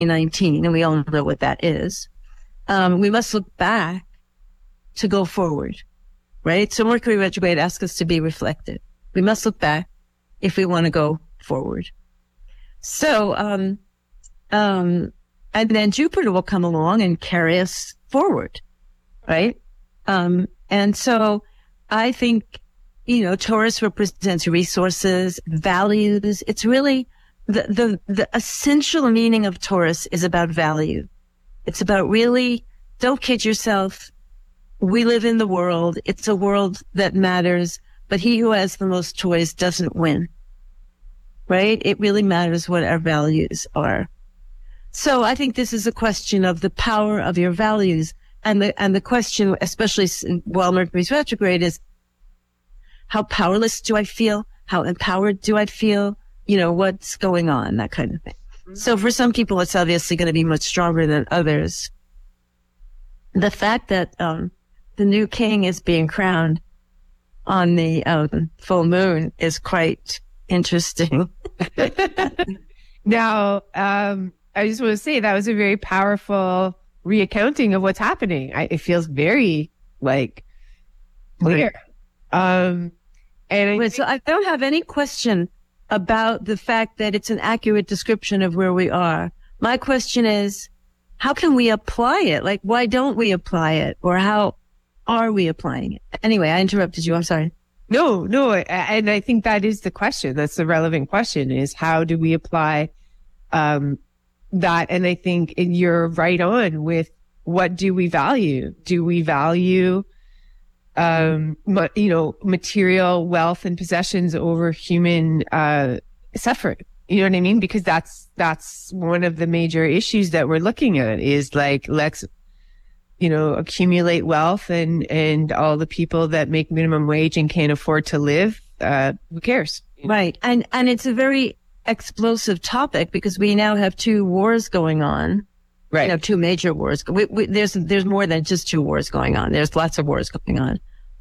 2019, and we all know what that is. We must look back to go forward, right? So Mercury retrograde asks us to be reflective. We must look back if we want to go forward. So, and then Jupiter will come along and carry us forward, right? And so I think, Taurus represents resources, values. It's really the essential meaning of Taurus is about value. It's about really, don't kid yourself. We live in the world. It's a world that matters, but he who has the most toys doesn't win, right? It really matters what our values are. So I think this is a question of the power of your values. And the question, especially while Mercury's retrograde, is how powerless do I feel? How empowered do I feel? What's going on? That kind of thing. Mm-hmm. So for some people, it's obviously going to be much stronger than others. The fact that the new king is being crowned on the full moon is quite interesting. Now, I just want to say that was a very powerful reaccounting of what's happening. It feels very clear. So I don't have any question about the fact that it's an accurate description of where we are. My question is, how can we apply it? Why don't we apply it? Or how are we applying it? Anyway, I interrupted you. I'm sorry. No. And I think that is the question. That's the relevant question, is how do we apply that? And I think you're right on with, what do we value? Do we value material wealth and possessions over human suffering? You know what I mean? Because that's one of the major issues that we're looking at, is let's accumulate wealth, and all the people that make minimum wage and can't afford to live, who cares? Right. And it's a very explosive topic, because we now have two wars going on. Right. Two major wars. There's more than just two wars going on. There's lots of wars going on.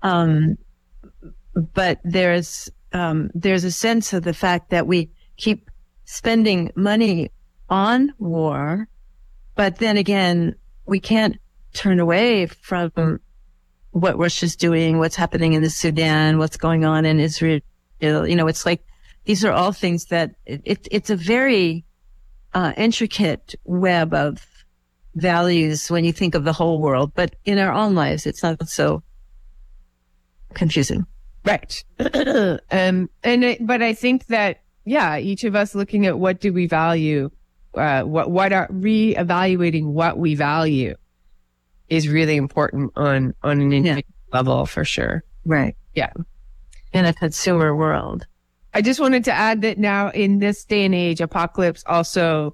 But there's a sense of the fact that we keep spending money on war, but then again, we can't turn away from what Russia's doing, what's happening in the Sudan, what's going on in Israel. It's these are all things that it's a very intricate web of values when you think of the whole world, but in our own lives, it's not so confusing. Right. But I think that, each of us looking at what do we value, what are reevaluating what we value is really important on an individual level, for sure. Right. Yeah. In a consumer world. I just wanted to add that now in this day and age, apocalypse also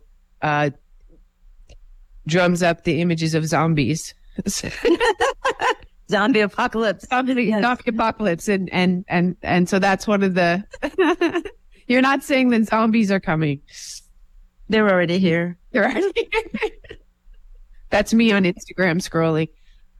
drums up the images of zombies. Zombie apocalypse. Zombie apocalypse. And so that's one of the, you're not saying that zombies are coming. They're already here. That's me on Instagram scrolling.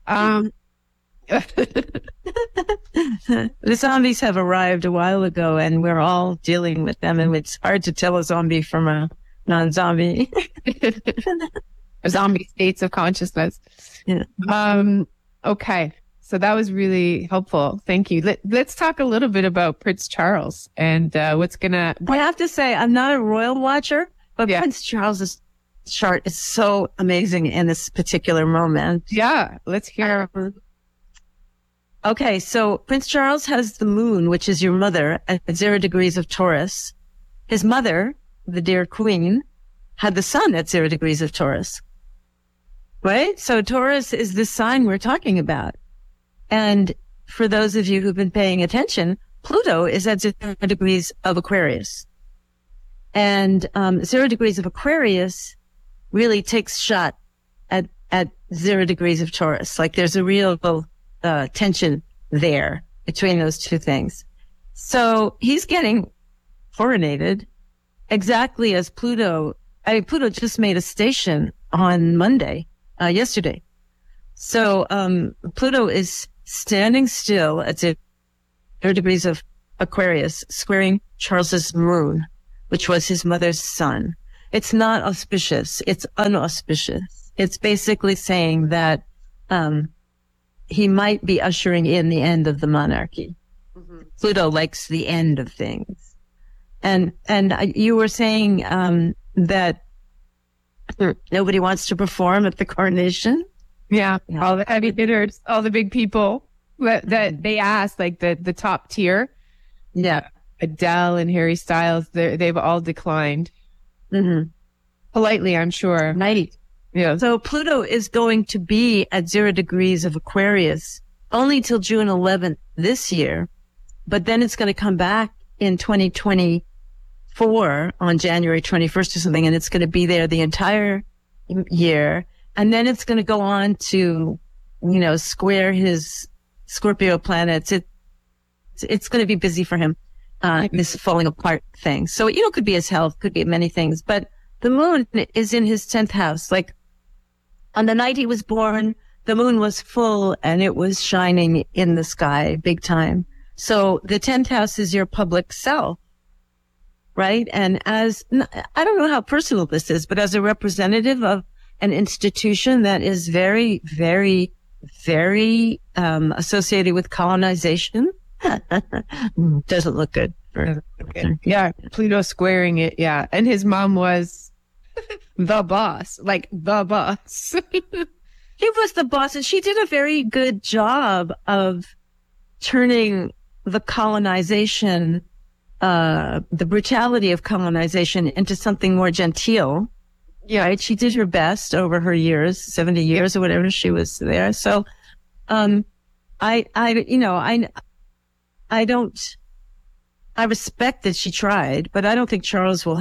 The zombies have arrived a while ago, and we're all dealing with them, and it's hard to tell a zombie from a non-zombie. Zombie states of consciousness. Yeah. Okay. So that was really helpful. Thank you. Let's talk a little bit about Prince Charles and what's gonna. I have to say, I'm not a royal watcher, but Prince Charles's chart is so amazing in this particular moment. Yeah, let's hear. Okay, so Prince Charles has the moon, which is your mother, at 0 degrees of Taurus. His mother, the dear queen, had the sun at 0 degrees of Taurus. Right? So Taurus is the sign we're talking about. And for those of you who've been paying attention, Pluto is at 0 degrees of Aquarius. And 0 degrees of Aquarius really takes shot at 0 degrees of Taurus. There's a real tension there between those two things. So he's getting coronated exactly as Pluto. Pluto just made a station on yesterday. So Pluto is standing still at 0 degrees of Aquarius, squaring Charles's moon, which was his mother's sun. it's not auspicious. It's unauspicious. It's basically saying that, he might be ushering in the end of the monarchy. Mm-hmm. Pluto likes the end of things. And you were saying, that nobody wants to perform at the coronation. Yeah. All the heavy hitters, all the big people that they asked, like the top tier. Yeah. Adele and Harry Styles, they've all declined. Mm-hmm. Politely, I'm sure. Right. Yeah. So Pluto is going to be at 0 degrees of Aquarius only till June 11th this year, but then it's going to come back in 2024 on January 21st or something, and it's going to be there the entire year. And then it's going to go on to, square his Scorpio planets. It's going to be busy for him. This falling apart thing. So, could be his health, could be many things, but the moon is in his 10th house. Like on the night he was born, the moon was full and it was shining in the sky big time. So the 10th house is your public self, right? And I don't know how personal this is, but as a representative of an institution that is very, very, very, associated with colonization, doesn't look good. Yeah. Pluto squaring it. Yeah. And his mom was the boss, like the boss. She was the boss, and she did a very good job of turning the colonization, the brutality of colonization into something more genteel. Yeah. Right? She did her best over her years, 70 years or whatever she was there. So, I respect that she tried, but I don't think Charles will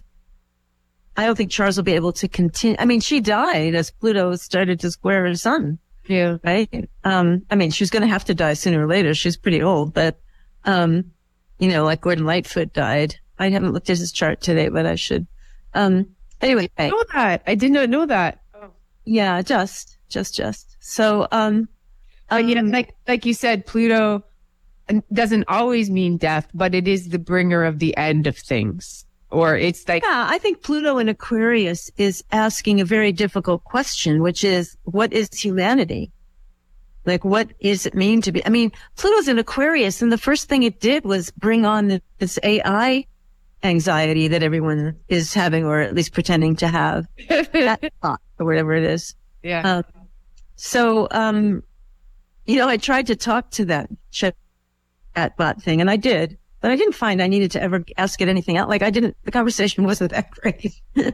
be able to continue. I mean, she died as Pluto started to square her sun. Yeah. Right. She's going to have to die sooner or later. She's pretty old, but, like Gordon Lightfoot died. I haven't looked at his chart today, but I should. Anyway. I know that. I did not know that. Oh. Yeah. Just. So, like you said, Pluto doesn't always mean death, but it is the bringer of the end of things. Or it's like... Yeah, I think Pluto in Aquarius is asking a very difficult question, which is, what is humanity? Like, what does it mean to be? I mean, Pluto's in Aquarius, and the first thing it did was bring on this AI anxiety that everyone is having, or at least pretending to have, or whatever it is. Yeah. I tried to talk to that chatbot thing, and I did. But I didn't find I needed to ever ask it anything else. Like the conversation wasn't that great.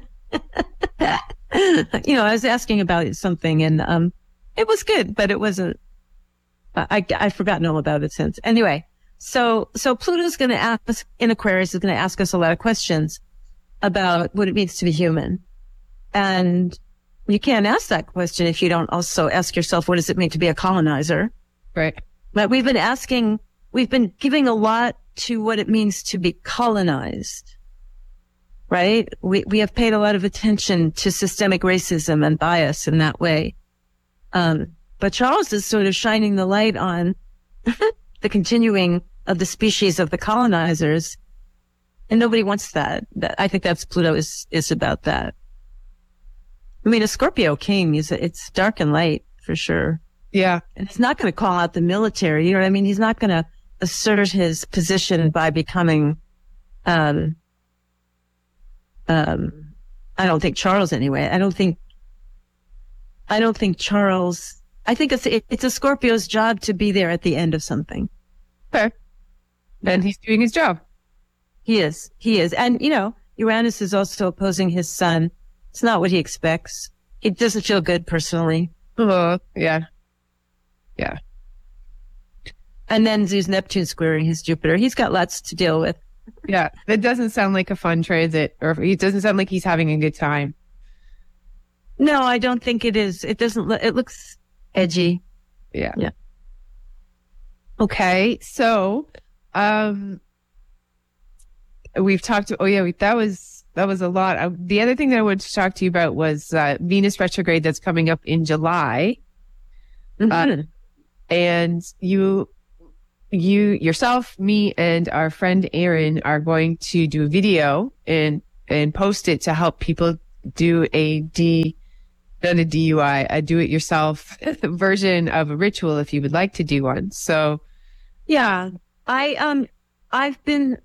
I was asking about something and, it was good, but it wasn't, I've forgotten all about it since. Anyway, so Pluto's going to ask, in Aquarius, is going to ask us a lot of questions about what it means to be human. And you can't ask that question if you don't also ask yourself, what does it mean to be a colonizer? Right. But we've been giving a lot to what it means to be colonized, right? We have paid a lot of attention to systemic racism and bias in that way. But Charles is sort of shining the light on the continuing of the species of the colonizers. And nobody wants that. I think that's Pluto is about that. I mean, a Scorpio king it's dark and light for sure. Yeah. And he's not going to call out the military. You know what I mean? He's not going to assert his position by becoming, I don't think Charles anyway. I don't think Charles, I think it's a Scorpio's job to be there at the end of something. Fair. And he's doing his job. He is. And, Uranus is also opposing his sun. It's not what he expects. He doesn't feel good personally. Oh, yeah. Yeah. And then there's Neptune squaring his Jupiter. He's got lots to deal with. Yeah. That doesn't sound like a fun transit, or it doesn't sound like he's having a good time. No, I don't think it is. It doesn't, it looks edgy. Yeah. Yeah. Okay. So, we've talked to, that was a lot. The other thing that I wanted to talk to you about was, Venus retrograde that's coming up in July. Mm-hmm. And you, yourself, me, and our friend Erin are going to do a video, and and post it to help people do not a DUI, a do-it-yourself version of a ritual if you would like to do one. So, yeah, I've been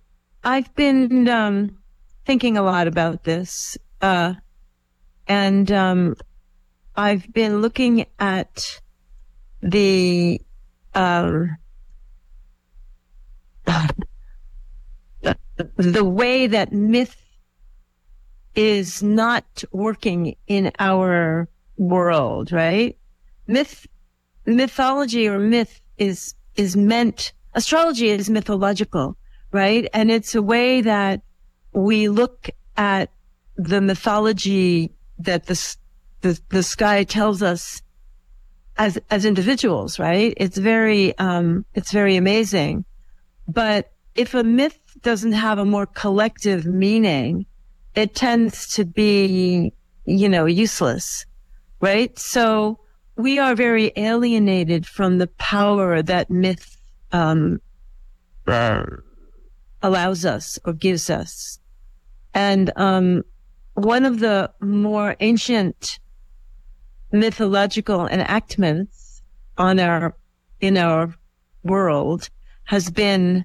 thinking a lot about this, and I've been looking at the way that myth is not working in our world, right? Mythology or myth is meant, astrology is mythological, right? And it's a way that we look at the mythology that the sky tells us as individuals, right? It's very amazing. But if a myth doesn't have a more collective meaning, it tends to be, useless, right? So we are very alienated from the power that myth allows us or gives us. And one of the more ancient mythological enactments in our world has been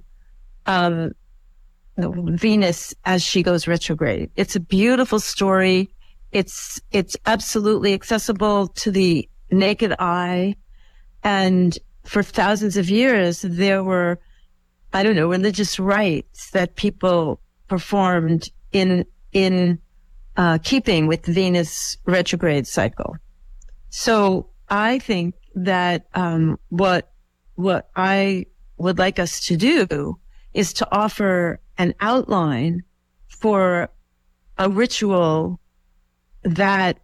Venus as she goes retrograde. It's a beautiful story. It's absolutely accessible to the naked eye. And for thousands of years, there were, religious rites that people performed in keeping with Venus retrograde cycle. So I think that what I would like us to do is to offer an outline for a ritual that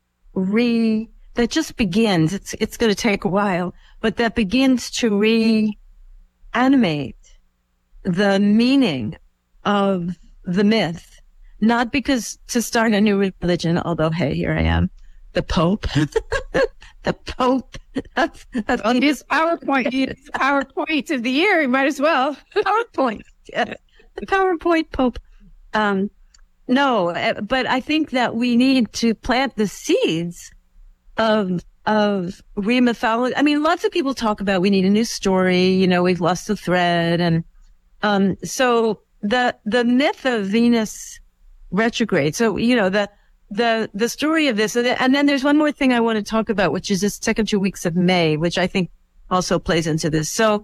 just begins. It's going to take a while, but that begins to reanimate the meaning of the myth. Not because to start a new religion, although, hey, here I am, the Pope. The Pope. That's it's PowerPoint. It's PowerPoint of the year. You might as well. PowerPoint. Yes. The PowerPoint Pope. No, but I think that we need to plant the seeds of remythology. I mean, lots of people talk about we need a new story. We've lost the thread, and so the myth of Venus retrograde. So the story of this, and then there's one more thing I want to talk about, which is the second 2 weeks of May, which I think also plays into this. So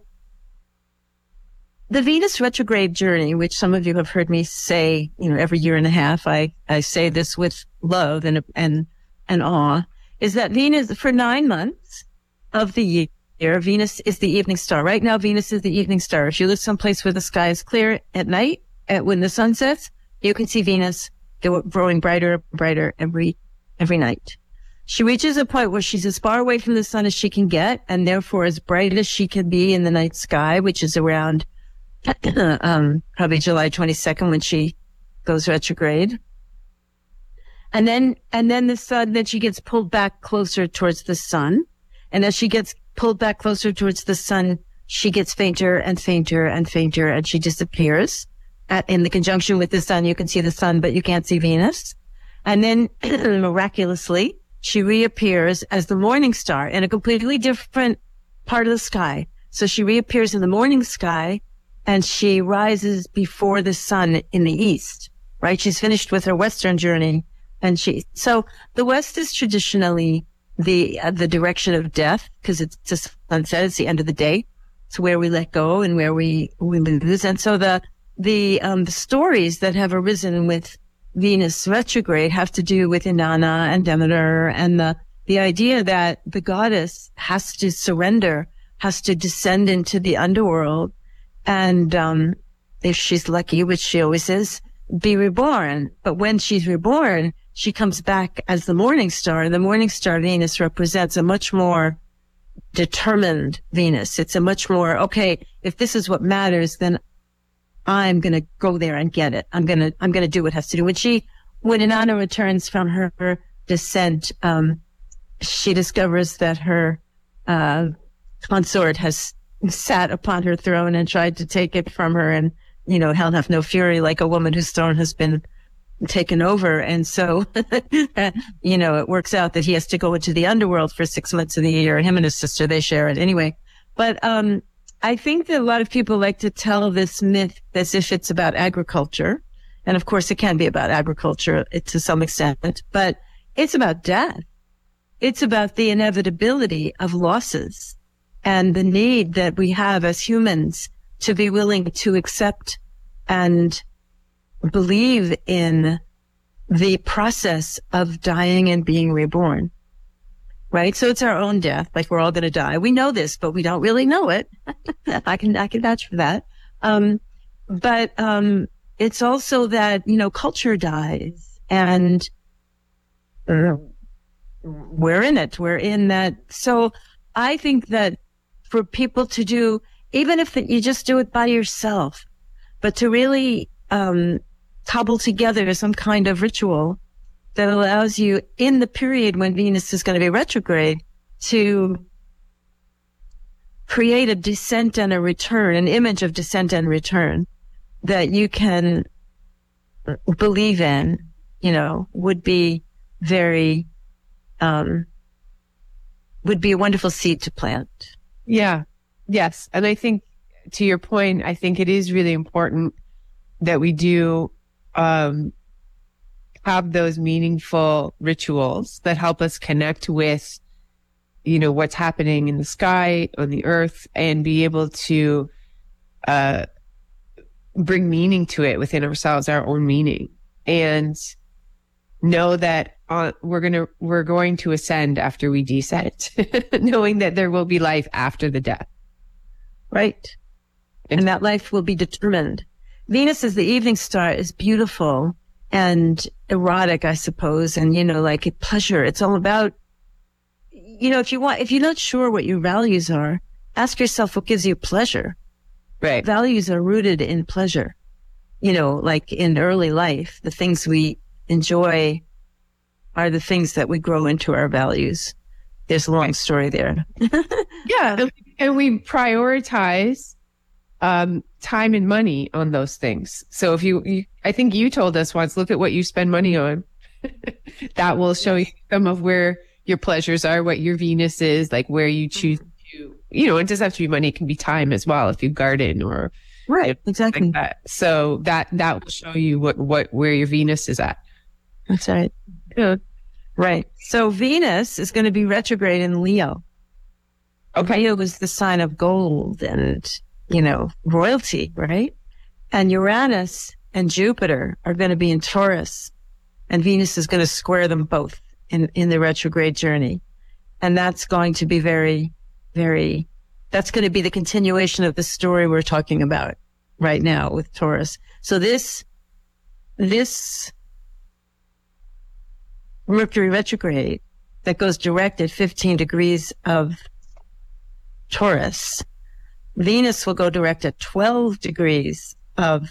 the Venus retrograde journey, which some of you have heard me say, every year and a half, I say this with love and awe, is that Venus, for 9 months of the year, Venus is the evening star. Right now, Venus is the evening star. If you live someplace where the sky is clear at night, when the sun sets, you can see Venus growing brighter and brighter every night. She reaches a point where she's as far away from the sun as she can get, and therefore as bright as she can be in the night sky, which is around probably July 22nd when she goes retrograde. And then then she gets pulled back closer towards the sun. And as she gets pulled back closer towards the sun, she gets fainter and fainter and fainter, and she disappears. In the conjunction with the sun, you can see the sun, but you can't see Venus. And then miraculously, she reappears as the morning star in a completely different part of the sky. So she reappears in the morning sky, and she rises before the sun in the east, right? She's finished with her Western journey. So the West is traditionally the direction of death, because it's just sunset. It's the end of the day. It's where we let go and where we lose. And so the stories that have arisen with Venus retrograde have to do with Inanna and Demeter, and the idea that the goddess has to surrender, has to descend into the underworld, and if she's lucky, which she always is, be reborn. But when she's reborn, she comes back as the morning star, and the morning star Venus represents a much more determined Venus. It's a much more, okay, if this is what matters, then I'm going to go there and get it. I'm going to do what has to do. When Inanna returns from her descent, she discovers that her, consort has sat upon her throne and tried to take it from her, and, hell have no fury, like a woman whose throne has been taken over. And so, it works out that he has to go into the underworld for 6 months of the year. Him and his sister, they share it anyway. But, I think that a lot of people like to tell this myth as if it's about agriculture. And of course it can be about agriculture to some extent, but it's about death. It's about the inevitability of losses and the need that we have as humans to be willing to accept and believe in the process of dying and being reborn, right? So it's our own death. Like, we're all going to die. We know this, but we don't really know it. I can vouch for that. But it's also that, culture dies, and we're in it. We're in that. So I think that for people to do, even if you just do it by yourself, but to really cobble together some kind of ritual that allows you, in the period when Venus is going to be retrograde, to create a descent and a return, an image of descent and return that you can believe in, would be very, would be a wonderful seed to plant. Yeah. Yes. And I think, to your point, I think it is really important that we do have those meaningful rituals that help us connect with, what's happening in the sky, on the earth, and be able to bring meaning to it within ourselves, our own meaning, and know that we're going to ascend after we descend, knowing that there will be life after the death. Right. And that life will be determined. Venus as the evening star is beautiful and erotic, I suppose. And, like a pleasure. It's all about, if you're not sure what your values are, ask yourself what gives you pleasure. Right. Values are rooted in pleasure. Like in early life, the things we enjoy are the things that we grow into our values. There's a long story there. Yeah. And we prioritize time and money on those things. So if I think you told us once, look at what you spend money on. That will show you some of where your pleasures are, what your Venus is, like where you choose to, it doesn't have to be money. It can be time as well. If you garden or right, exactly. Like that. So that will show you where your Venus is at. That's right. Good. Right. So Venus is going to be retrograde in Leo. Okay. Leo is the sign of gold and, royalty, right? And Uranus and Jupiter are going to be in Taurus, and Venus is going to square them both in the retrograde journey. And that's going to be very, very, that's going to be the continuation of the story we're talking about right now with Taurus. So this Mercury retrograde that goes direct at 15 degrees of Taurus, Venus will go direct at 12 degrees of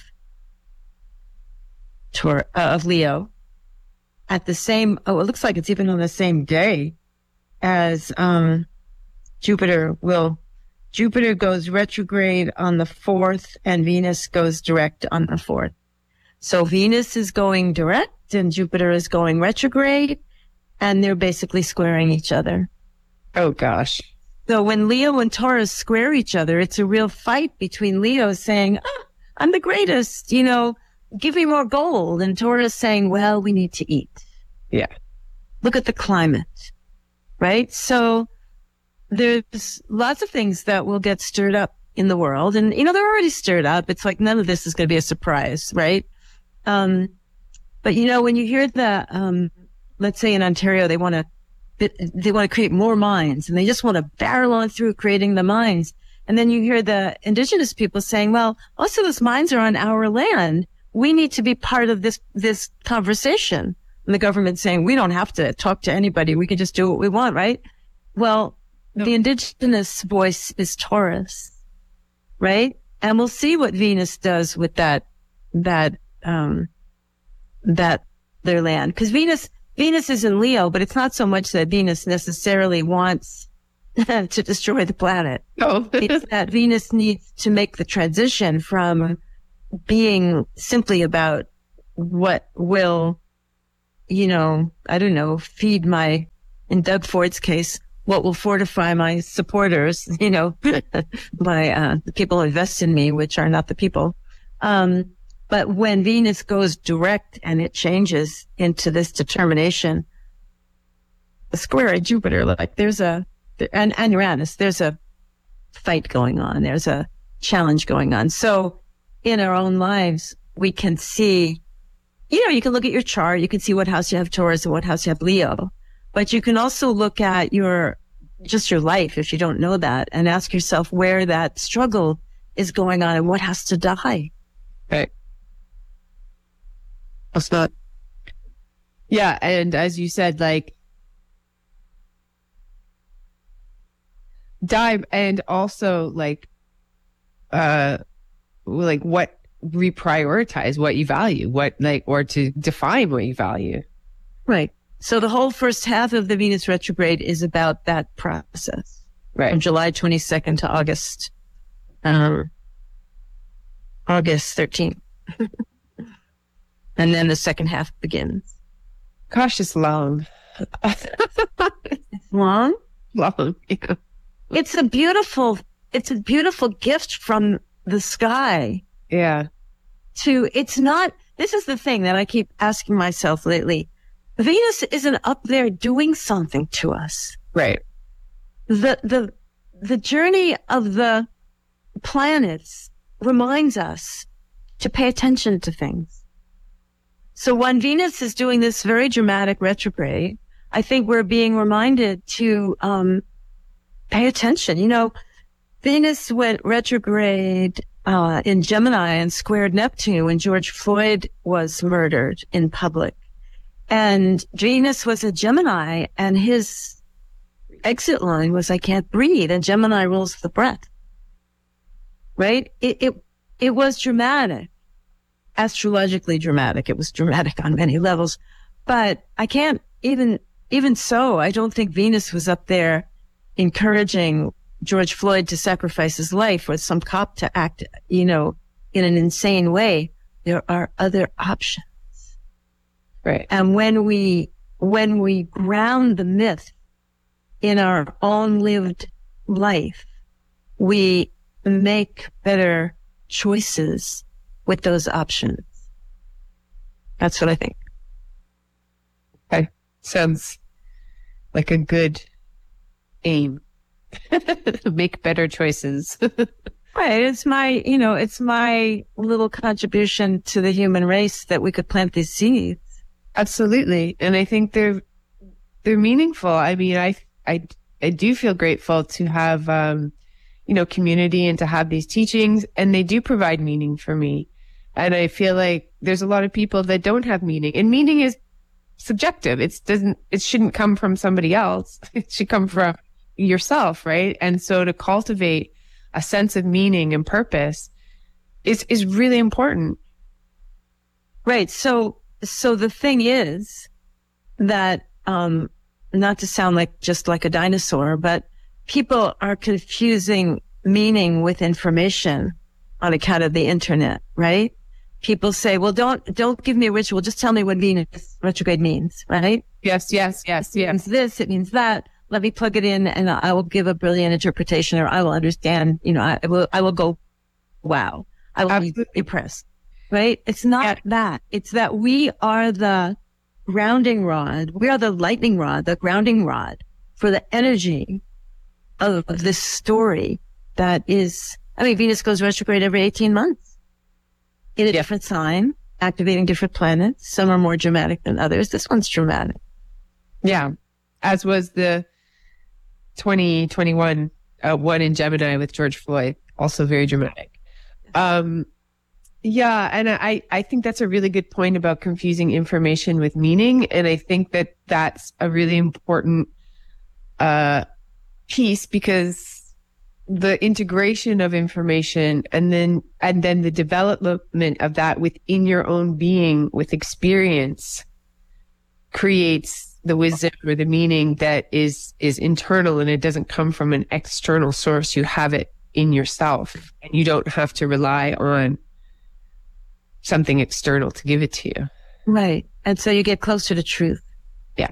Leo at the same, it looks like it's even on the same day as Jupiter goes retrograde on the 4th and Venus goes direct on the 4th. So Venus is going direct and Jupiter is going retrograde, and they're basically squaring each other. Oh gosh. So when Leo and Taurus square each other, it's a real fight between Leo saying, I'm the greatest, give me more gold. And Taurus saying, well, we need to eat. Yeah. Look at the climate, right? So there's lots of things that will get stirred up in the world. And, they're already stirred up. It's like none of this is going to be a surprise, right? But, when you hear the, let's say in Ontario, they want to create more mines, and they just want to barrel on through creating the mines. And then you hear the indigenous people saying, well, also those mines are on our land. We need to be part of this conversation. And the government saying, we don't have to talk to anybody. We can just do what we want, right? Well, no. The indigenous voice is Taurus, right? And we'll see what Venus does with that their land. Because Venus is in Leo, but it's not so much that Venus necessarily wants to destroy the planet. No. It's that Venus needs to make the transition from being simply about what will, I don't know, feed in Doug Ford's case, what will fortify my supporters, the people who invest in me, which are not the people. But when Venus goes direct and it changes into this determination, the square at Jupiter, and Uranus, there's a fight going on. There's a challenge going on. So in our own lives, we can see, you can look at your chart. You can see what house you have Taurus and what house you have Leo. But you can also look at your life, if you don't know that, and ask yourself where that struggle is going on and what has to die. Right. That's not. Yeah. And as you said, dive, and also what reprioritize what you value, or to define what you value. Right. So the whole first half of the Venus retrograde is about that process. Right. From July 22nd to August 13th. And then the second half begins. Gosh, it's long. Long? Long. Yeah. It's a beautiful gift from the sky. Yeah. This is the thing that I keep asking myself lately. Venus isn't up there doing something to us. Right. The journey of the planets reminds us to pay attention to things. So when Venus is doing this very dramatic retrograde, I think we're being reminded to pay attention. Venus went retrograde in Gemini and squared Neptune when George Floyd was murdered in public. And Venus was a Gemini, and his exit line was, "I can't breathe." And Gemini rules the breath. Right? It was dramatic, astrologically dramatic. It was dramatic on many levels, but I can't even so, I don't think Venus was up there encouraging George Floyd to sacrifice his life or some cop to act, in an insane way. There are other options. Right. And when we ground the myth in our own lived life, we make better choices with those options. That's what I think. Okay. Sounds like a good aim. Make better choices. Right. It's my little contribution to the human race that we could plant these seeds. Absolutely. And I think they're meaningful. I mean, I do feel grateful to have, community and to have these teachings, and they do provide meaning for me. And I feel like there's a lot of people that don't have meaning, and meaning is subjective. It shouldn't come from somebody else. It should come from yourself. Right. And so to cultivate a sense of meaning and purpose is really important. Right. So the thing is that, not to sound just like a dinosaur, but people are confusing meaning with information on account of the internet, right? People say, well, don't give me a ritual. Just tell me what Venus retrograde means, right? Yes. It means this, it means that. Let me plug it in and I will give a brilliant interpretation, or I will understand, I will go, wow. I will be impressed, right? It's not that. It's that we are the grounding rod. We are the lightning rod, the grounding rod for the energy of this story that is, Venus goes retrograde every 18 months in a different sign, activating different planets. Some are more dramatic than others. This one's dramatic. Yeah. As was the 2021 one in Gemini with George Floyd, also very dramatic. Yeah. And I think that's a really good point about confusing information with meaning. And I think that that's a really important piece, because the integration of information and then the development of that within your own being with experience creates the wisdom or the meaning that is internal, and it doesn't come from an external source. You have it in yourself, and you don't have to rely on something external to give it to you. Right. And so you get closer to truth. Yeah.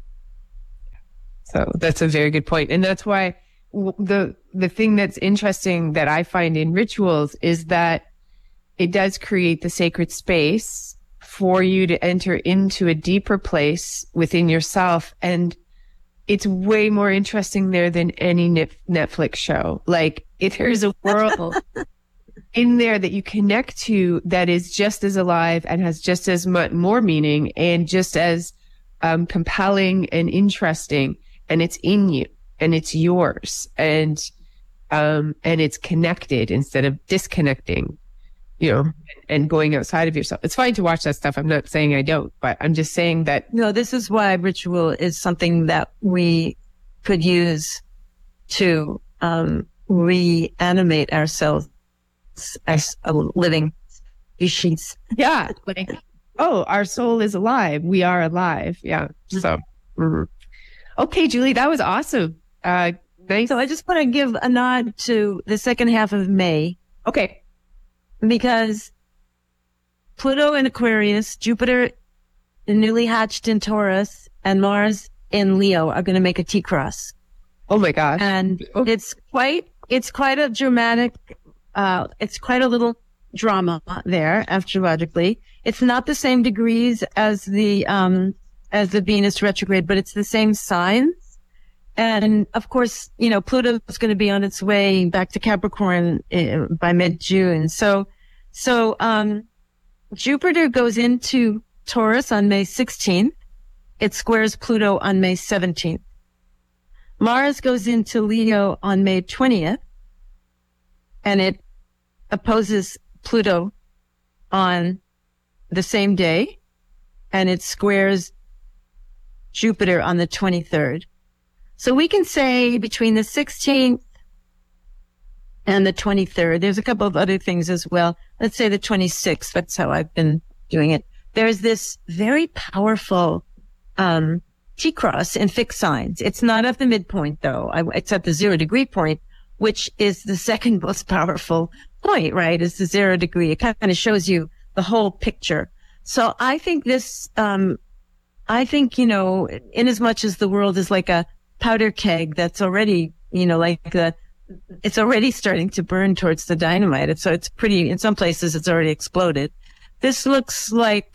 So that's a very good point. And that's why the thing that's interesting that I find in rituals is that it does create the sacred space for you to enter into a deeper place within yourself. And it's way more interesting there than any Netflix show. Like, if there's a world in there that you connect to that is just as alive and has just as much more meaning and just as compelling and interesting, and it's in you and it's yours, and it's connected instead of disconnecting, you know, and going outside of yourself. It's fine to watch that stuff. I'm not saying I don't, but I'm just saying that. No, this is why ritual is something that we could use to reanimate ourselves as a living species. Yeah. Like, oh, our soul is alive. We are alive. Yeah. So, okay, Julie, that was awesome. Nice. So I just want to give a nod to the second half of May. Okay. Because Pluto in Aquarius, Jupiter newly hatched in Taurus, and Mars in Leo are going to make a T-cross. Oh my gosh. And it's quite a dramatic, it's quite a little drama there astrologically. It's not the same degrees as the Venus retrograde, but it's the same signs. And of course, you know, Pluto is going to be on its way back to Capricorn by mid-June. So Jupiter goes into Taurus on May 16th. It squares Pluto on May 17th. Mars goes into Leo on May 20th, and it opposes Pluto on the same day, and it squares Jupiter on the 23rd. So we can say between the 16th and the 23rd, there's a couple of other things as well. Let's say the 26th. That's how I've been doing it. There's this very powerful T-cross in fixed signs. It's not at the midpoint, though. It's at the 0 degree point, which is the second most powerful point, right? Is the 0 degree. It kind of shows you the whole picture. So I think this, you know, in as much as the world is like a powder keg that's already, you know, it's already starting to burn towards the dynamite. So it's pretty, in some places it's already exploded. This looks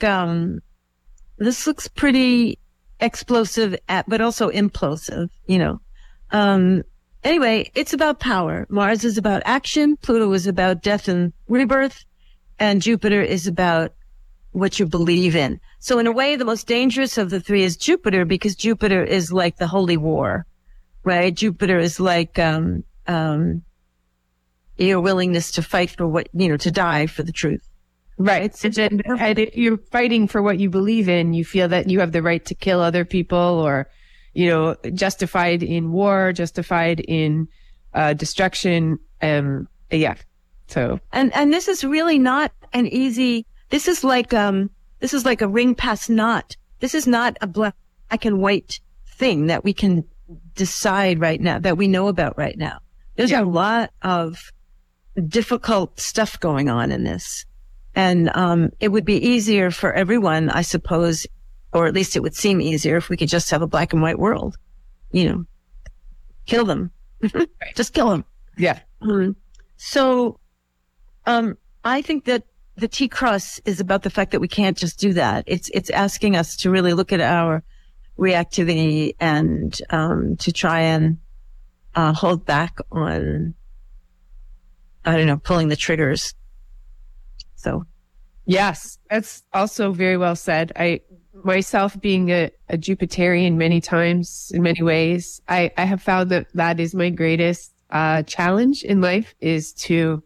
pretty explosive, but also implosive, you know. Anyway, it's about power. Mars is about action. Pluto is about death and rebirth. And Jupiter is about what you believe in. So in a way, the most dangerous of the three is Jupiter, because Jupiter is like the holy war, right? Jupiter is like, your willingness to fight for what, you know, to die for the truth. Right. And if you're fighting for what you believe in, you feel that you have the right to kill other people, or, you know, justified in war, justified in destruction. Yeah. So. And this is really not an easy, this is like a ring past knot. This is not a black and white thing that we can decide right now, that we know about right now. There's a lot of difficult stuff going on in this. And it would be easier for everyone, I suppose, or at least it would seem easier if we could just have a black and white world. You know, kill them. Just kill them. Yeah. So I think that the T-cross is about the fact that we can't just do that. It's asking us to really look at our reactivity and to try and hold back on, I don't know, pulling the triggers. So, yes, that's also very well said. I myself, being a Jupiterian many times in many ways, I have found that is my greatest challenge in life, is to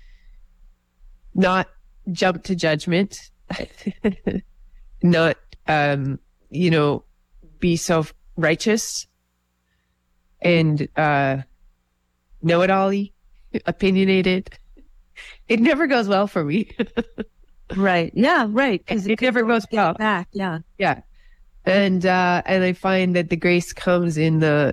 not jump to judgment, not, you know, be self-righteous and know-it-all-y, opinionated. It never goes well for me. Right. Yeah. Right. Because it never goes well. Back. Yeah. Yeah. And I find that the grace comes in the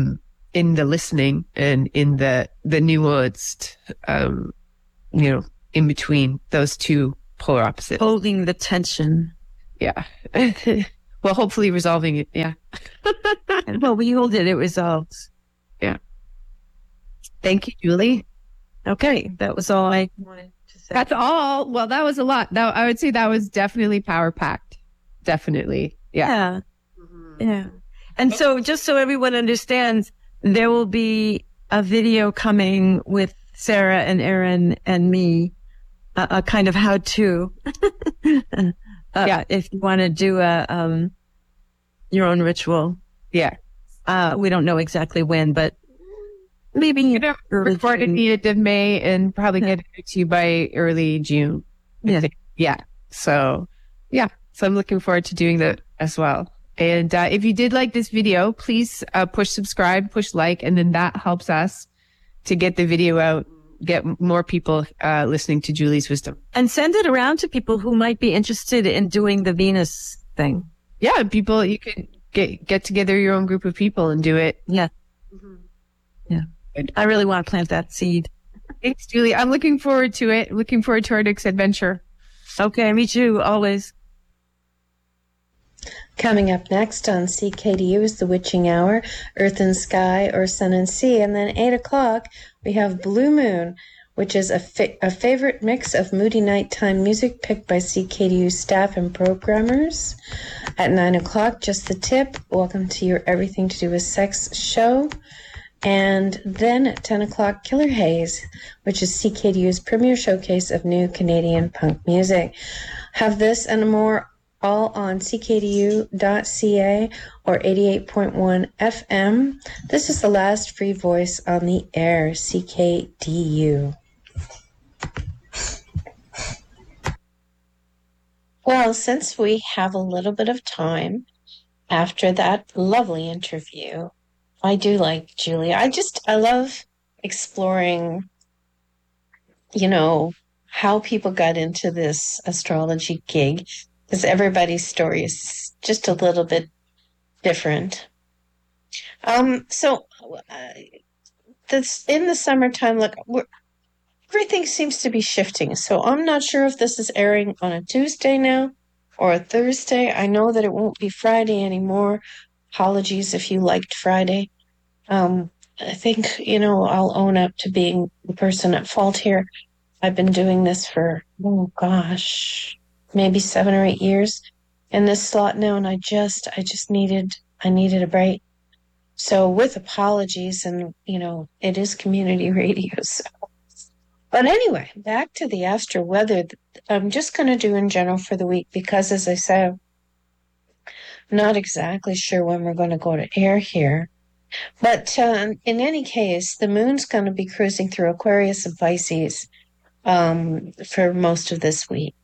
listening and in the nuanced, you know, in between those two polar opposites. Holding the tension. Yeah. Well, hopefully resolving it. Yeah. Well, we hold it resolves. Yeah. Thank you, Julie. Okay. That was all I wanted to say. That's all. Well, that was a lot. I would say that was definitely power packed. Definitely. Yeah. Yeah. And so just so everyone understands, there will be a video coming with Sarah and Aaron and me, a kind of how-to. If you want to do your own ritual. Yeah. We don't know exactly when, but maybe record at the end of May and probably get it to you by early June. Yeah. So, yeah. So I'm looking forward to doing that as well. And if you did like this video, please push subscribe, push like, and then that helps us to get the video out, get more people listening to Julie's wisdom. And send it around to people who might be interested in doing the Venus thing. Yeah, people, you could get together your own group of people and do it. Yeah. Yeah. I really want to plant that seed. Thanks, Julie. I'm looking forward to it. Looking forward to our next adventure. Okay, me too, always. Coming up next on CKDU is The Witching Hour, Earth and Sky, or Sun and Sea. And then 8 o'clock, we have Blue Moon, which is a favorite mix of moody nighttime music picked by CKDU staff and programmers. At 9 o'clock, Just the Tip. Welcome to your Everything to Do with Sex show. And then at 10 o'clock, Killer Haze, which is CKDU's premier showcase of new Canadian punk music. Have this and more all on ckdu.ca or 88.1 FM. This is the last free voice on the air, CKDU. Well, since we have a little bit of time after that lovely interview, I do like Julie. I love exploring, how people got into this astrology gig, because everybody's story is just a little bit different. So this in the summertime, look, everything seems to be shifting. So I'm not sure if this is airing on a Tuesday now or a Thursday. I know that it won't be Friday anymore. Apologies if you liked Friday. I think, I'll own up to being the person at fault here. I've been doing this for, maybe 7 or 8 years in this slot now, and I needed a break. So with apologies, and it is community radio. So. But anyway, back to the astro weather. I'm just going to do in general for the week because, as I said, I'm not exactly sure when we're going to go to air here. But in any case, the moon's going to be cruising through Aquarius and Pisces for most of this week.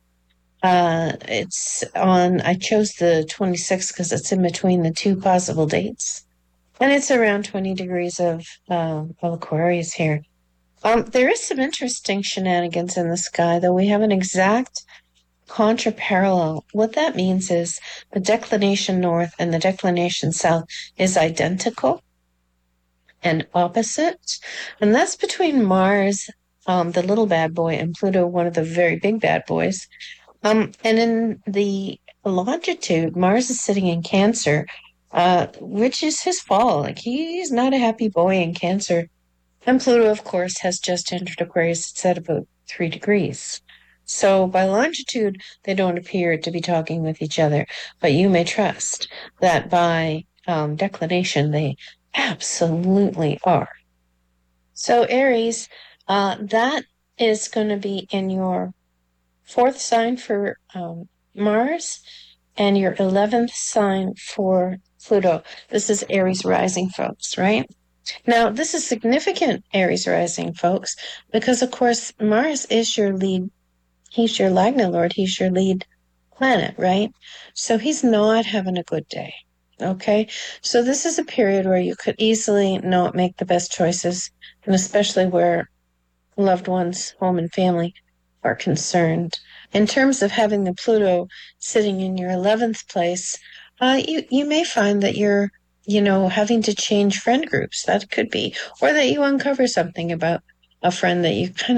I chose the 26th because it's in between the two possible dates. And it's around 20 degrees of Aquarius here. There is some interesting shenanigans in the sky, though we have an exact contraparallel. What that means is the declination north and the declination south is identical and opposite. And that's between Mars, the little bad boy, and Pluto, one of the very big bad boys. And in the longitude, Mars is sitting in Cancer, which is his fall. Like, he's not a happy boy in Cancer. And Pluto, of course, has just entered Aquarius. It's at about 3 degrees. So by longitude, they don't appear to be talking with each other. But you may trust that by declination, they absolutely are. So Aries, that is going to be in your 4th sign for Mars and your 11th sign for Pluto. This is Aries rising, folks, right? Now, this is significant, Aries rising, folks, because, of course, Mars is your lead. He's your Lagna Lord. He's your lead planet, right? So he's not having a good day, okay? So this is a period where you could easily not make the best choices, and especially where loved ones, home and family are concerned. In terms of having the Pluto sitting in your 11th place, you may find that you're, having to change friend groups. That could be. Or that you uncover something about a friend that you kind of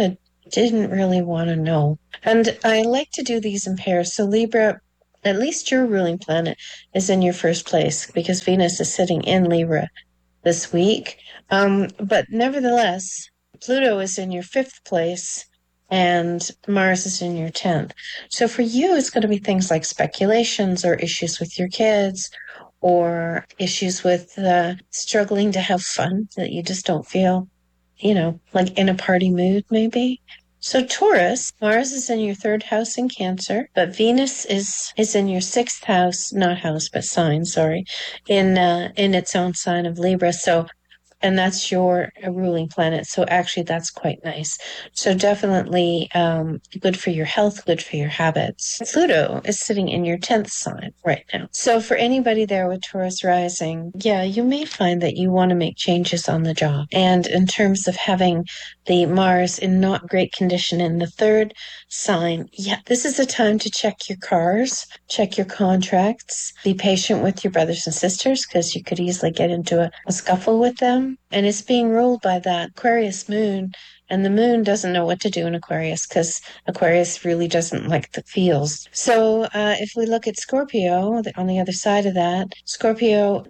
didn't really want to know. And I like to do these in pairs. So Libra, at least your ruling planet is in your first place because Venus is sitting in Libra this week. But nevertheless, Pluto is in your fifth place and Mars is in your 10th. So for you, it's going to be things like speculations or issues with your kids or issues with struggling to have fun that you just don't feel, like in a party mood, maybe. So Taurus, Mars is in your third house in Cancer, but Venus is in your sixth house, not house, but sign, sorry, in its own sign of Libra. So, and that's your ruling planet. So actually that's quite nice. So definitely good for your health, good for your habits. Pluto is sitting in your 10th sign right now. So for anybody there with Taurus rising, yeah, you may find that you want to make changes on the job. And in terms of having the Mars in not great condition in the third sign, yeah, this is a time to check your cars, check your contracts, be patient with your brothers and sisters because you could easily get into a scuffle with them. And it's being ruled by that Aquarius moon. And the moon doesn't know what to do in Aquarius because Aquarius really doesn't like the feels. So if we look at Scorpio, on the other side of that, Scorpio,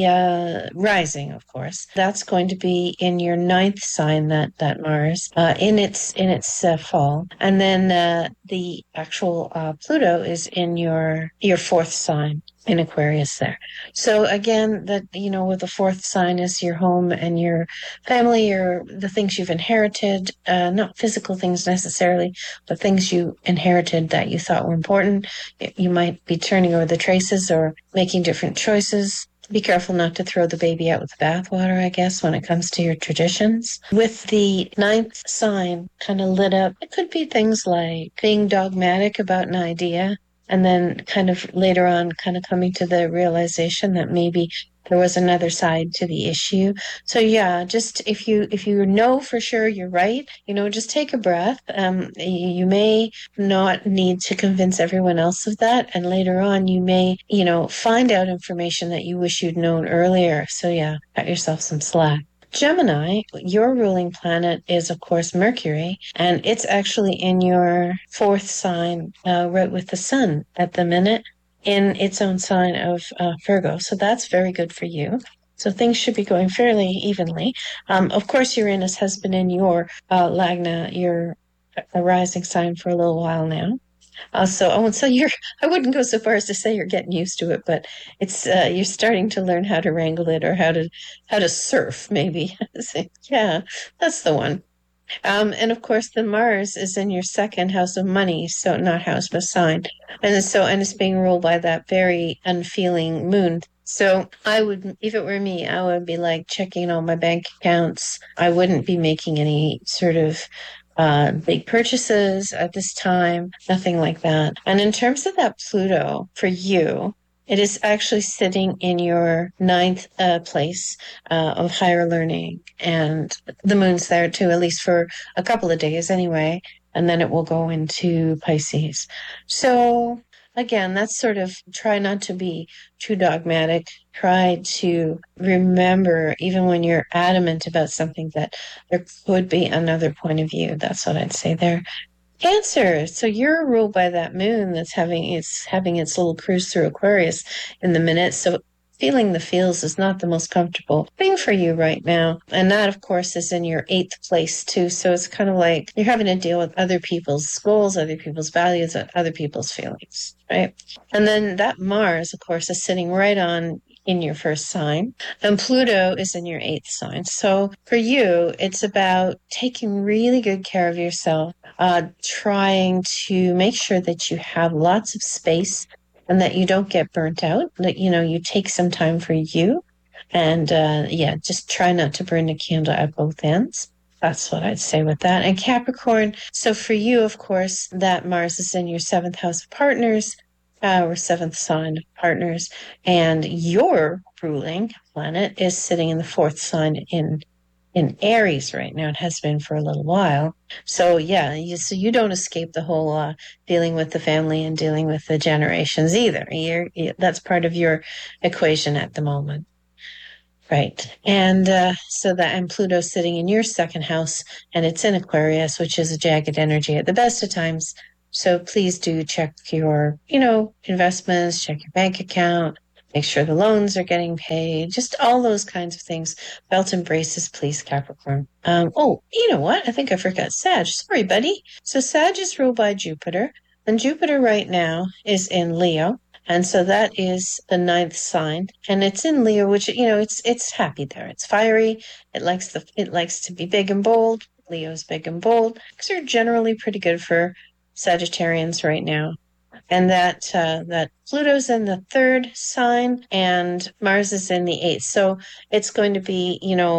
the rising, of course, that's going to be in your 9th sign, that Mars, in its fall. And then the actual Pluto is in your 4th sign in Aquarius there. So again, that, with the 4th sign is your home and your family, or the things you've inherited, not physical things necessarily, but things you inherited that you thought were important. You might be turning over the traces or making different choices. Be careful not to throw the baby out with the bathwater, I guess, when it comes to your traditions. With the 9th sign kind of lit up, it could be things like being dogmatic about an idea, and then kind of later on kind of coming to the realization that maybe there was another side to the issue. So yeah, just if you know for sure you're right, just take a breath. You may not need to convince everyone else of that. And later on, you may, find out information that you wish you'd known earlier. So yeah, cut yourself some slack. Gemini, your ruling planet is, of course, Mercury, and it's actually in your 4th sign, right with the sun at the minute, in its own sign of Virgo. So that's very good for you. So things should be going fairly evenly. Of course, Uranus has been in your Lagna, your rising sign, for a little while now. So I wouldn't go so far as to say you're getting used to it, but it's you're starting to learn how to wrangle it, or how to surf, maybe. Yeah, that's the one. And of course, the Mars is in your 2nd house of money, so not house but sign, and it's being ruled by that very unfeeling moon. So if it were me, I would be like checking all my bank accounts. I wouldn't be making any sort of big purchases at this time, nothing like that. And in terms of that Pluto for you, it is actually sitting in your 9th place of higher learning, and the moon's there too, at least for a couple of days anyway, and then it will go into Pisces. So again, that's sort of, try not to be too dogmatic. Try to remember, even when you're adamant about something, that there could be another point of view. That's what I'd say there. Cancer. So you're ruled by that moon that's having its little cruise through Aquarius in the minute. So feeling the feels is not the most comfortable thing for you right now. And that, of course, is in your 8th place too. So it's kind of like you're having to deal with other people's goals, other people's values, other people's feelings, right? And then that Mars, of course, is sitting right on in your 1st sign, and Pluto is in your 8th sign. So for you, it's about taking really good care of yourself, trying to make sure that you have lots of space and that you don't get burnt out, that, you take some time for you, and just try not to burn the candle at both ends. That's what I'd say with that. And Capricorn, so for you, of course, that Mars is in your 7th house of partners, or 7th sign of partners, and your ruling planet is sitting in the 4th sign in Aries right now. It has been for a little while. So yeah, you don't escape the whole dealing with the family and dealing with the generations either. That's part of your equation at the moment. Right. And Pluto's sitting in your second house, and it's in Aquarius, which is a jagged energy at the best of times. So please do check your, investments, check your bank account, make sure the loans are getting paid, just all those kinds of things. Belt and braces, please, Capricorn. Oh, you know what? I think I forgot Sag. Sorry, buddy. So Sag is ruled by Jupiter, and Jupiter right now is in Leo. And so that is the ninth sign, and it's in Leo, which it's happy there. It's fiery. It likes to be big and bold. Leo's big and bold because they're generally pretty good for Sagittarians right now. And that Pluto's in the third sign and Mars is in the eighth. So it's going to be,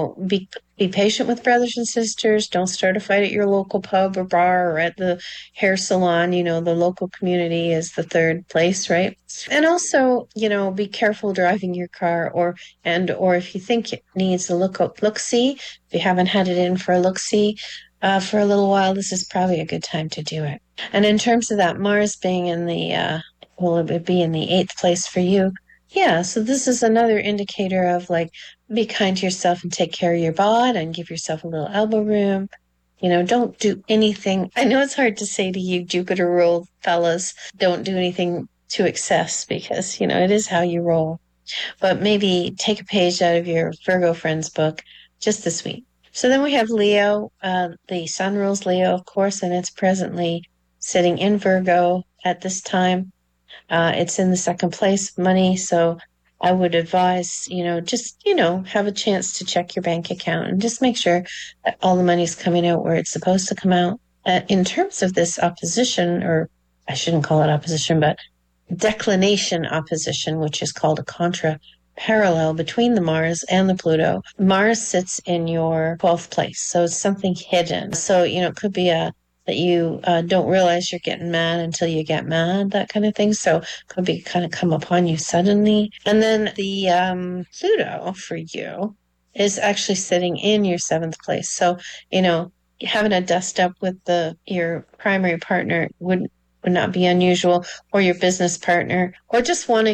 be patient with brothers and sisters. Don't start a fight at your local pub or bar or at the hair salon. The local community is the third place, right? And also, be careful driving your car or if you think it needs a look-see, if you haven't had it in for a look-see, for a little while, this is probably a good time to do it. And in terms of that Mars being in will it be in the eighth place for you? Yeah, so this is another indicator of be kind to yourself and take care of your bod and give yourself a little elbow room. Don't do anything. I know it's hard to say to you, Jupiter ruled fellas, don't do anything to excess because, it is how you roll. But maybe take a page out of your Virgo friends book just this week. So then we have Leo. The sun rules Leo, of course, and it's presently sitting in Virgo at this time. It's in the second place, money. So I would advise, just, have a chance to check your bank account and just make sure that all the money's coming out where it's supposed to come out. In terms of this opposition, or I shouldn't call it opposition, but declination opposition, which is called a contra parallel between the Mars and the Pluto. Mars sits in your 12th place, so it's something hidden. So, it could be that you don't realize you're getting mad until you get mad, that kind of thing. So it could be kind of come upon you suddenly. And then the Pluto for you is actually sitting in your 7th place. So, having a dust up with your primary partner would not be unusual, or your business partner, or just wanting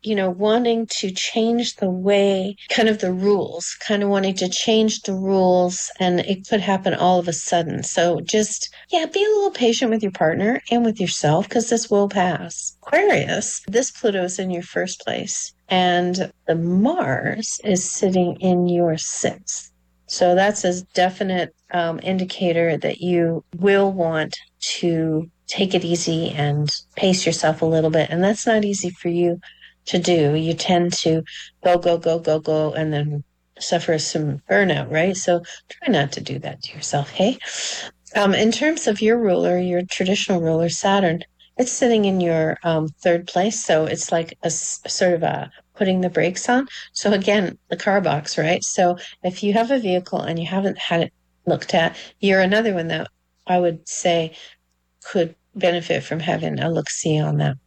to change the way, kind of the rules, kind of wanting to change the rules, and it could happen all of a sudden. So just, be a little patient with your partner and with yourself because this will pass. Aquarius, this Pluto is in your 1st place, and the Mars is sitting in your 6th. So that's a definite indicator that you will want to take it easy and pace yourself a little bit. And that's not easy for you to do. You tend to go, and then suffer some burnout, right? So try not to do that to yourself, hey? In terms of your ruler, your traditional ruler, Saturn, it's sitting in your 3rd place. So it's like a sort of a putting the brakes on. So again, the car box, right? So if you have a vehicle and you haven't had it looked at, you're another one that I would say could benefit from having a look-see on that.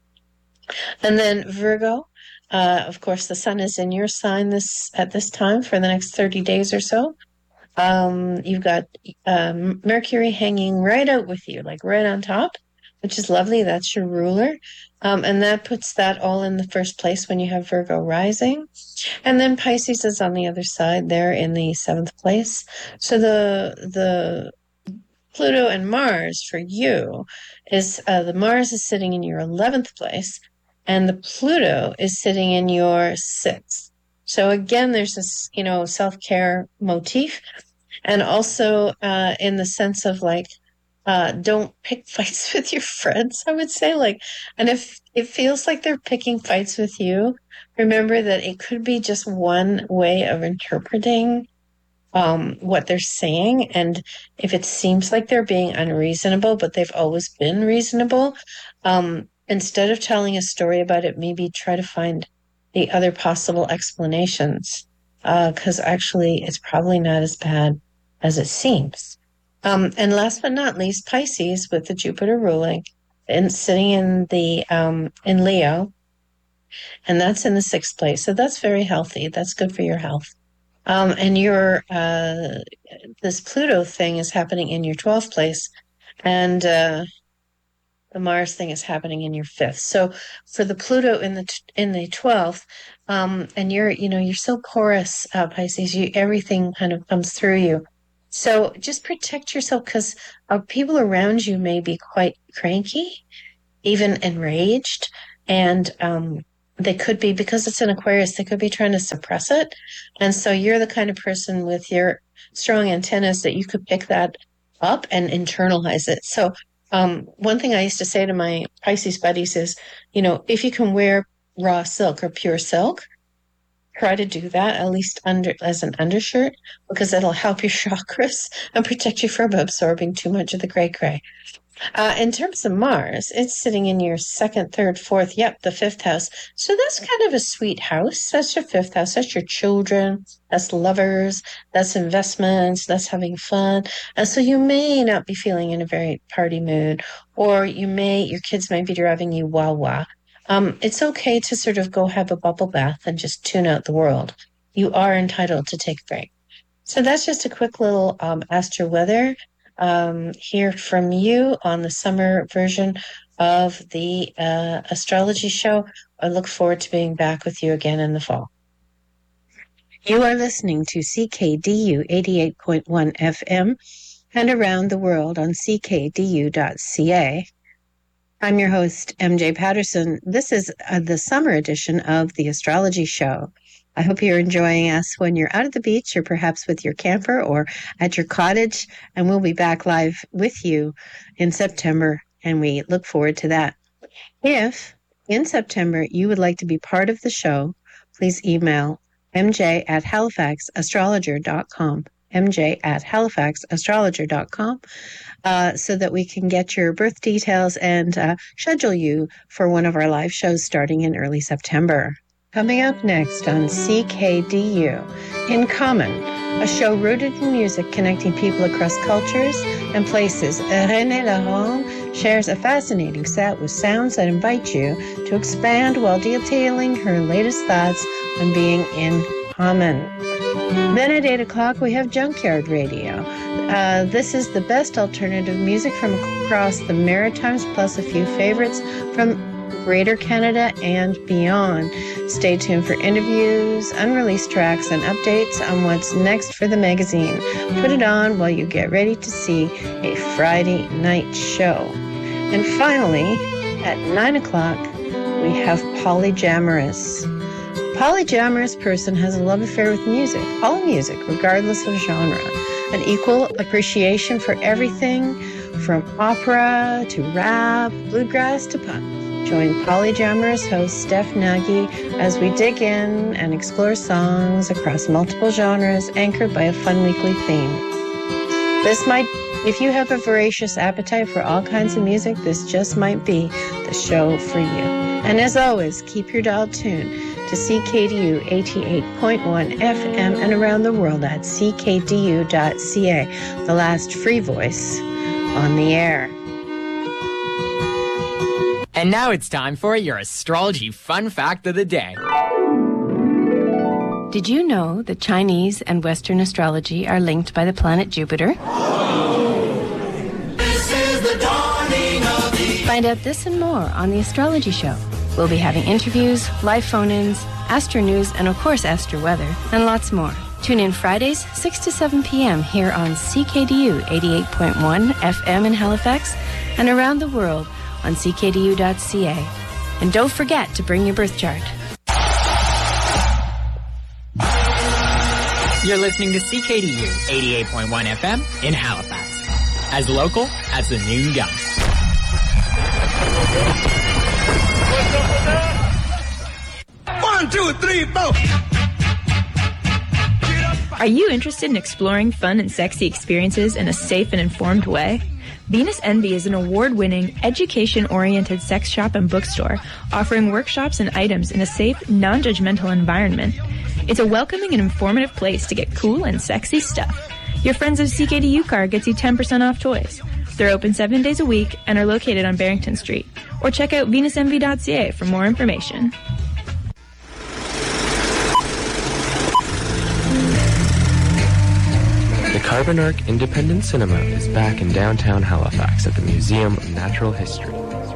And then Virgo, of course, the sun is in your sign at this time for the next 30 days or so. You've got Mercury hanging right out with you, like right on top, which is lovely. That's your ruler. And that puts that all in the 1st place when you have Virgo rising. And then Pisces is on the other side there in the 7th place. So the Pluto and Mars for you is the Mars is sitting in your 11th place and the Pluto is sitting in your 6th. So again, there's this, self-care motif, and also in the sense of don't pick fights with your friends, I would say. And if it feels like they're picking fights with you, remember that it could be just one way of interpreting what they're saying. And if it seems like they're being unreasonable, but they've always been reasonable, instead of telling a story about it, maybe try to find the other possible explanations, because actually it's probably not as bad as it seems. And last but not least, Pisces with the Jupiter ruling and sitting in in Leo, and that's in the 6th place. So that's very healthy. That's good for your health. And this Pluto thing is happening in your 12th place. And the Mars thing is happening in your 5th. So for the Pluto in the 12th, and you're so porous, Pisces, everything kind of comes through you. So just protect yourself, because people around you may be quite cranky, even enraged, and they could be, because it's an Aquarius, they could be trying to suppress it. And so you're the kind of person with your strong antennas that you could pick that up and internalize it. So one thing I used to say to my Pisces buddies is, if you can wear raw silk or pure silk, try to do that, at least as an undershirt, because it'll help your chakras and protect you from absorbing too much of the gray. In terms of Mars, it's sitting in your 2nd, 3rd, 4th, the 5th house. So that's kind of a sweet house. That's your 5th house. That's your children. That's lovers. That's investments. That's having fun. And so you may not be feeling in a very party mood, or your kids may be driving you wah-wah. It's okay to sort of go have a bubble bath and just tune out the world. You are entitled to take a break. So that's just a quick little astro weather. Hear from you on the summer version of the astrology show. I look forward to being back with you again in the fall. You are listening to CKDU 88.1 FM and around the world on ckdu.ca. I'm your host, MJ Patterson. This is the summer edition of the astrology show. I hope you're enjoying us when you're out at the beach, or perhaps with your camper or at your cottage. And we'll be back live with you in September, and we look forward to that. If in September you would like to be part of the show, please email mj@halifaxastrologer.com, mj@halifaxastrologer.com, so that we can get your birth details and schedule you for one of our live shows starting in early September. Coming up next on CKDU, In Common, a show rooted in music connecting people across cultures and places. René Laurent shares a fascinating set with sounds that invite you to expand while detailing her latest thoughts on being in common. Then at 8 o'clock, we have Junkyard Radio. This is the best alternative music from across the Maritimes, plus a few favorites from Greater Canada and beyond. Stay tuned for interviews, unreleased tracks, and updates on what's next for the magazine. Put it on while you get ready to see a Friday night show. And finally, at 9 o'clock, we have Polyamorous. Polyamorous person has a love affair with music, all music, regardless of genre. An equal appreciation for everything from opera to rap, bluegrass to punk. Join Polyamorous host Steph Nagy as we dig in and explore songs across multiple genres, anchored by a fun weekly theme. If you have a voracious appetite for all kinds of music, this just might be the show for you. And as always, keep your dial tuned to CKDU 88.1 FM and around the world at ckdu.ca, the last free voice on the air. And now it's time for your astrology fun fact of the day. Did you know that Chinese and Western astrology are linked by the planet Jupiter? This is the dawning of the... Find out this and more on The Astrology Show. We'll be having interviews, live phone-ins, astro news, and of course astro weather, and lots more. Tune in Fridays, 6 to 7 p.m. here on CKDU 88.1 FM in Halifax and around the world on ckdu.ca. And don't forget to bring your birth chart. You're listening to CKDU 88.1 FM in Halifax. As local as the noon gun. One, two, three, four. Are you interested in exploring fun and sexy experiences in a safe and informed way? Venus Envy is an award-winning, education-oriented sex shop and bookstore offering workshops and items in a safe, non-judgmental environment. It's a welcoming and informative place to get cool and sexy stuff. Your Friends of CKDU card gets you 10% off toys. They're open 7 days a week and are located on Barrington Street. Or check out venusenvy.ca for more information. The Carbon Arc Independent Cinema is back in downtown Halifax at the Museum of Natural History.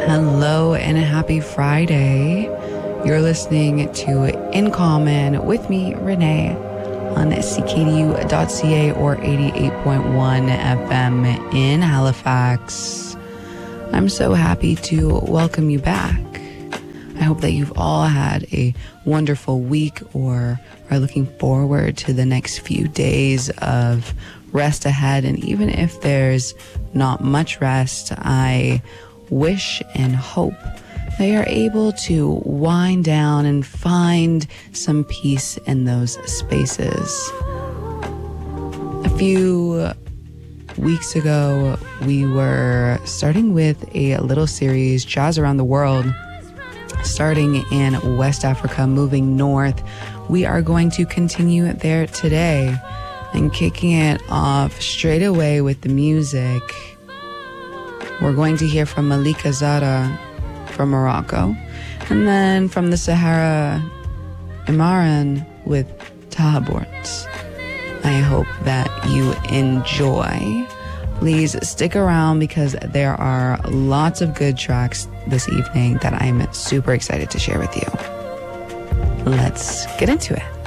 Hello and happy Friday. You're listening to In Common with me, Renee, on ckdu.ca or 88.1 FM in Halifax. I'm so happy to welcome you back. I hope that you've all had a wonderful week or are looking forward to the next few days of rest ahead. And even if there's not much rest, I wish and hope they are able to wind down and find some peace in those spaces. A few weeks ago, we were starting with a little series, Jazz Around the World, starting in West Africa, moving north. We are going to continue there today and kicking it off straight away with the music. We're going to hear from Malika Zara from Morocco, and then from the Sahara Imaran with Tahabort. I hope that you enjoy. Please stick around because there are lots of good tracks this evening that I'm super excited to share with you. Let's get into it.